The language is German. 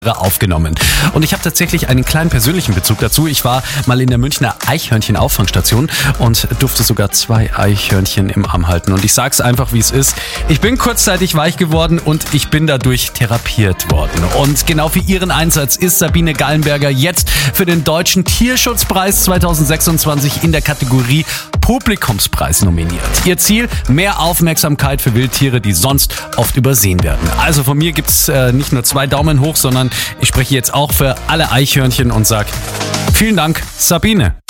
aufgenommen. Und ich habe tatsächlich einen kleinen persönlichen Bezug dazu. Ich war mal in der Münchner Eichhörnchen-Auffangstation und durfte sogar 2 Eichhörnchen im Arm halten. Und ich sag's einfach, wie es ist. Ich bin kurzzeitig weich geworden und ich bin dadurch therapiert worden. Und genau für ihren Einsatz ist Sabine Gallenberger jetzt für den Deutschen Tierschutzpreis 2026 in der Kategorie Publikumspreis nominiert. Ihr Ziel: mehr Aufmerksamkeit für Wildtiere, die sonst oft übersehen werden. Also von mir gibt's nicht nur 2 Daumen hoch, sondern ich spreche jetzt auch für alle Eichhörnchen und sage vielen Dank, Sabine.